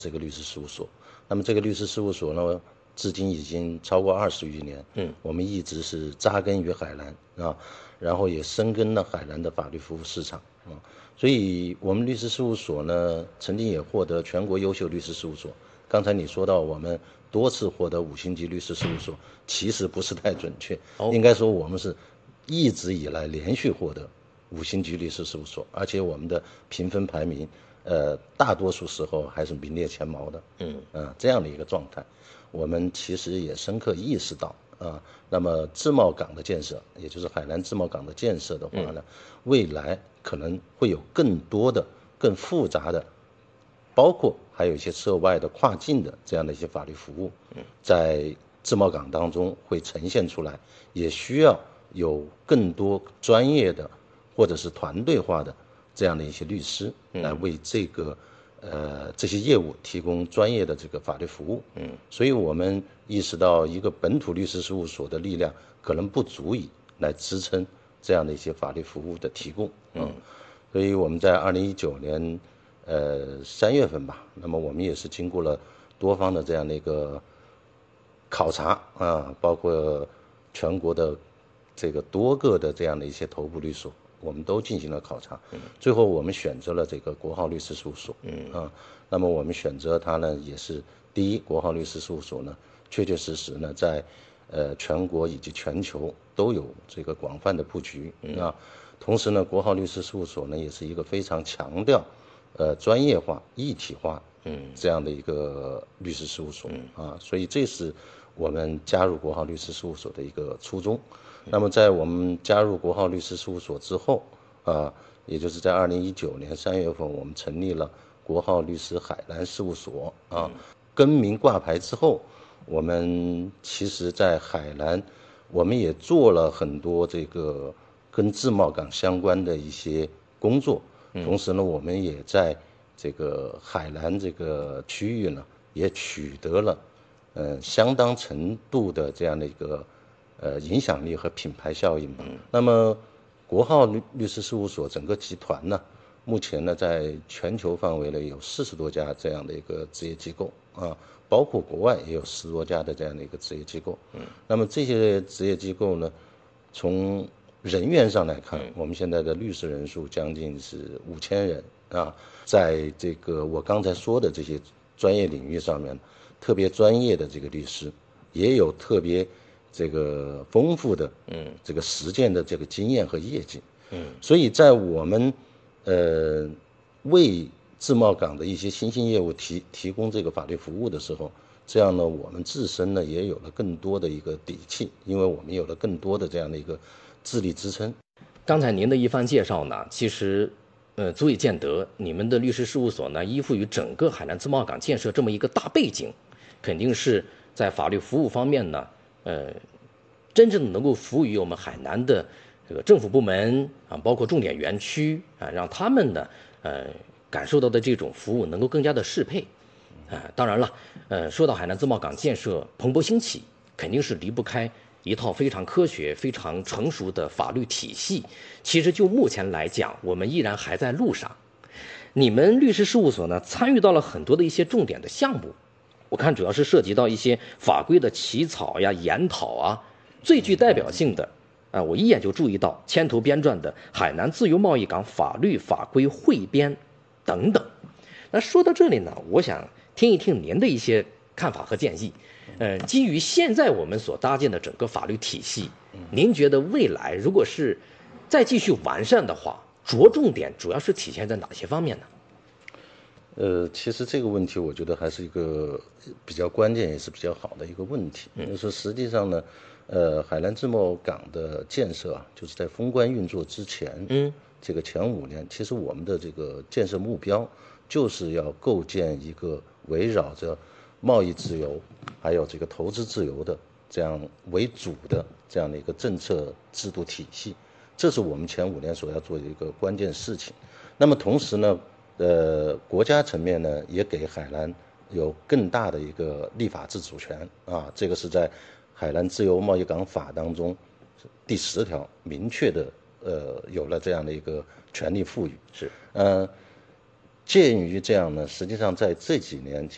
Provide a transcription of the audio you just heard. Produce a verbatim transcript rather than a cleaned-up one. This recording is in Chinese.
这个律师事务所。那么这个律师事务所呢，至今已经超过二十余年，嗯，我们一直是扎根于海南啊，然后也深耕了海南的法律服务市场啊，所以我们律师事务所呢，曾经也获得全国优秀律师事务所。刚才你说到我们多次获得五星级律师事务所，其实不是太准确，哦、应该说我们是一直以来连续获得五星级律师事务所，而且我们的评分排名，呃，大多数时候还是名列前茅的，嗯，呃，这样的一个状态，我们其实也深刻意识到啊、呃，那么自贸港的建设，也就是海南自贸港的建设的话呢，嗯、未来可能会有更多的、更复杂的。包括还有一些涉外的跨境的这样的一些法律服务，在自贸港当中会呈现出来，也需要有更多专业的或者是团队化的这样的一些律师来为这个呃这些业务提供专业的这个法律服务。嗯，所以我们意识到一个本土律师事务所的力量可能不足以来支撑这样的一些法律服务的提供。嗯，所以我们在二零一九年。呃，三月份吧，那么我们也是经过了多方的这样的一个考察啊，包括全国的这个多个的这样的一些头部律所，我们都进行了考察。嗯、最后我们选择了这个国浩律师事务所。嗯啊，那么我们选择它呢，也是第一，国浩律师事务所呢，确确实实呢，在呃全国以及全球都有这个广泛的布局。嗯、啊，同时呢，国浩律师事务所呢，也是一个非常强调。呃，专业化、一体化，嗯，这样的一个律师事务所，嗯、啊，所以这是我们加入国浩律师事务所的一个初衷。嗯、那么，在我们加入国浩律师事务所之后，啊，也就是在二零一九年三月份，我们成立了国浩律师海南事务所，啊，更名挂牌之后，我们其实在海南，我们也做了很多这个跟自贸港相关的一些工作。同时呢，我们也在这个海南这个区域呢，也取得了呃相当程度的这样的一个呃影响力和品牌效应吧。嗯、那么，国浩律律师事务所整个集团呢，目前呢在全球范围内有四十多家这样的一个职业机构啊，包括国外也有十多家的这样的一个职业机构。嗯，那么这些职业机构呢，从人员上来看，我们现在的律师人数将近是五千人啊，在这个我刚才说的这些专业领域上面，特别专业的这个律师，也有特别这个丰富的嗯这个实践的这个经验和业绩。嗯，所以在我们呃为自贸港的一些新兴业务提提供这个法律服务的时候，这样呢，我们自身呢也有了更多的一个底气，因为我们有了更多的这样的一个智力支撑。 刚才您的一番介绍呢，其实，呃，足以见得你们的律师事务所呢，依附于整个海南自贸港建设这么一个大背景，肯定是在法律服务方面呢，呃，真正能够服务于我们海南的这个政府部门啊，包括重点园区啊，让他们呢，呃，感受到的这种服务能够更加的适配。啊，当然了，呃，说到海南自贸港建设蓬勃兴起，肯定是离不开一套非常科学、非常成熟的法律体系。其实就目前来讲，我们依然还在路上。你们律师事务所呢，参与到了很多的一些重点的项目，我看主要是涉及到一些法规的起草呀、研讨啊。最具代表性的啊，我一眼就注意到牵头编撰的《海南自由贸易港法律法规汇编》等等。那说到这里呢，我想听一听您的一些看法和建议。呃，基于现在我们所搭建的整个法律体系，您觉得未来如果是再继续完善的话，着重点主要是体现在哪些方面呢？ 呃，其实这个问题我觉得还是一个比较关键也是比较好的一个问题。嗯、就是实际上呢，呃，海南自贸港的建设啊，就是在封关运作之前，嗯，这个前五年，其实我们的这个建设目标就是要构建一个围绕着贸易自由还有这个投资自由的这样为主的这样的一个政策制度体系，这是我们前五年所要做的一个关键事情。那么同时呢，呃，国家层面呢也给海南有更大的一个立法自主权啊，这个是在海南自由贸易港法当中第十条明确的呃有了这样的一个权利赋予。 是， 呃，鉴于这样呢，实际上在这几年，其